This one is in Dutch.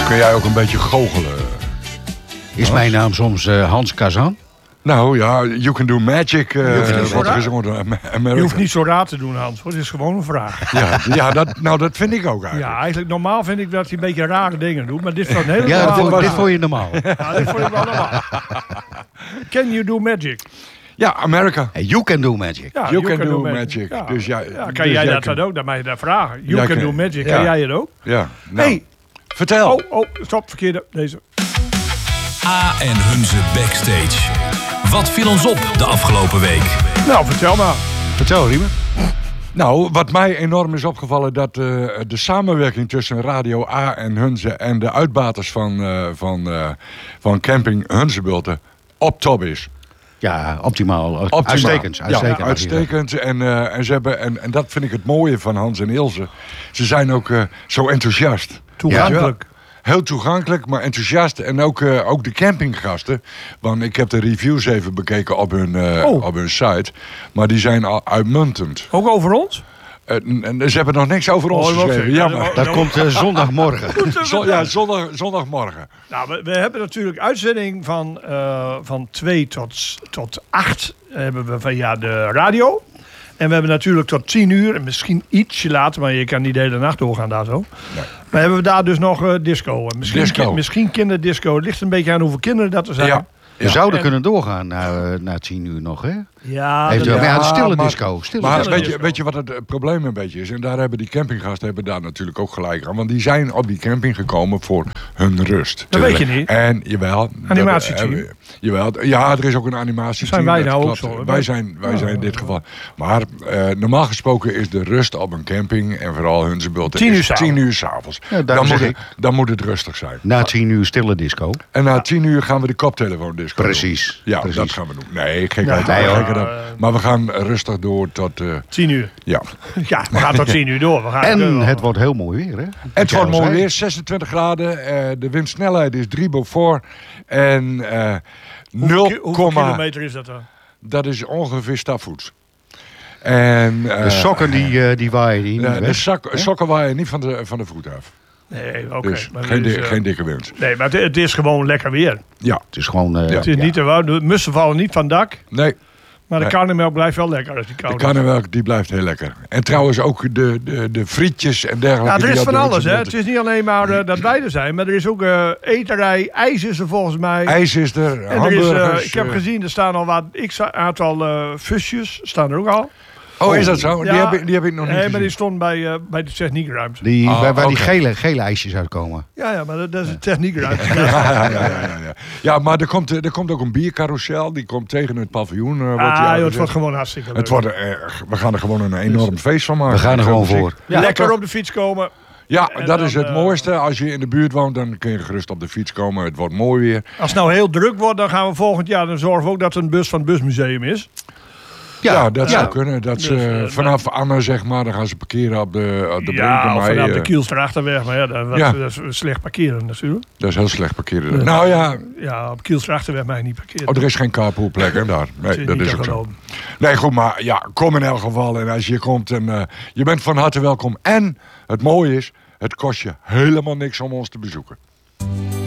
Kun jij ook een beetje goochelen? Is mijn naam soms Hans Kazan? Nou ja, You Can Do Magic wordt gezongen door America. Je hoeft niet zo raar te doen, Hans. Het is gewoon een vraag. Ja, dat vind ik ook eigenlijk. Ja, eigenlijk normaal vind ik dat hij een beetje rare dingen doet. Maar dit is wel een hele dit vond je normaal. Ja, dit vond ik wel normaal. Can you do magic? Ja, America. Hey, you can do magic. Ja, You can do magic. Ja. Dus kan dus jij dat dan ook? Dan mag je daar vragen. You can do magic. Ja. Kan jij het ook? Ja. Nou, Hey. Vertel. Oh, stop, verkeerde. Deze. A en Hunze Backstage. Wat viel ons op de afgelopen week? Nou, vertel maar. Vertel, Riemen. Nou, wat mij enorm is opgevallen, dat de samenwerking tussen Radio A en Hunze en de uitbaters van camping Hunzebulten op top is. Ja, optimaal. Uitstekend. Ja, uitstekend. En dat vind ik het mooie van Hans en Ilse. Ze zijn ook zo enthousiast. Toegankelijk. Heel toegankelijk, maar enthousiast. En ook de campinggasten. Want ik heb de reviews even bekeken op hun site. Maar die zijn al uitmuntend. Ook over ons? En ze hebben nog niks over ons geschreven. Jammer. Dat komt zondagmorgen. Zondagmorgen. Nou, we hebben natuurlijk uitzending van 2 tot 8 hebben we via de radio. En we hebben natuurlijk tot 10 uur, en misschien ietsje later, maar je kan niet de hele nacht doorgaan daar zo. Nee. Maar hebben we daar dus nog disco. Misschien kinderdisco. Het ligt een beetje aan hoeveel kinderen dat er zijn. Ja. We zouden kunnen doorgaan na 10 uur nog, hè? Ja, eventueel. Maar de stille disco. Maar weet je wat het probleem een beetje is? En daar hebben die campinggasten daar natuurlijk ook gelijk aan. Want die zijn op die camping gekomen voor hun rust. Dat weet je niet. En jawel. Animatieteam. Ja, er is ook een animatieteam. Zijn wij nou ook zo? Wij zijn in dit geval. Maar normaal gesproken is de rust op een camping en vooral Hunzebulten 10 uur 's avonds. Ja, dan moet het rustig zijn. Na 10 uur stille disco. En na 10 uur gaan we de koptelefoon disco doen. Precies. Ja, precies. dat gaan we doen. Nee, gekheid. Maar we gaan rustig door tot... 10 uur. Ja. Ja, we gaan tot 10 uur door. Het wordt heel mooi weer, hè? Het wordt mooi weer, 26 graden. De windsnelheid is 3 boven. En 0, hoeveel kilometer is dat dan? Dat is ongeveer stapvoets. En, de sokken die waaien niet de sokken waaien niet van de voet af. Nee, oké. Dus maar geen dikke wind. Nee, maar het is gewoon lekker weer. Ja. Het is gewoon... Het is niet te warm. De mussen vallen niet van het dak. Nee. Maar de karnemelk blijft wel lekker als die koud is. De karnemelk die blijft heel lekker. En trouwens ook de frietjes en dergelijke. Ja, er is van alles, hè. Het is niet alleen maar dat wij er zijn. Maar er is ook eterij. IJs is er volgens mij. IJs is er. En hamburgers. Ik heb gezien, er staan al wat aantal fusjes. Staan er ook al. Oh, is dat zo? Ja, die heb ik nog niet gezien. maar die stond bij de techniekruimte. Waar die gele ijsjes uitkomen. Ja, maar dat is de techniekruimte. Ja, maar er komt ook een biercarousel. Die komt tegen het paviljoen. Het wordt gewoon hartstikke leuk. We gaan er gewoon een enorm feest van maken. We gaan er gewoon voor. Ja, lekker op de fiets komen. Ja, dat is het mooiste. Als je in de buurt woont, dan kun je gerust op de fiets komen. Het wordt mooi weer. Als het nou heel druk wordt, dan gaan we volgend jaar... dan zorgen we ook dat er een bus van het busmuseum is. Ja, dat zou kunnen. Dat ze vanaf Anne, zeg maar, dan gaan ze parkeren op de Brinkenmei. Ja, vanaf de Kielsterachterweg. Maar dat is slecht parkeren natuurlijk. Dat is heel slecht parkeren. Nou ja. Ja, op Kielsterachterweg mag je niet parkeren. Oh, er is geen carpoolplek, hè, daar. Nee, dat is ook zo. Nee, goed, maar ja, kom in elk geval. En als je komt, en je bent van harte welkom. En het mooie is, het kost je helemaal niks om ons te bezoeken.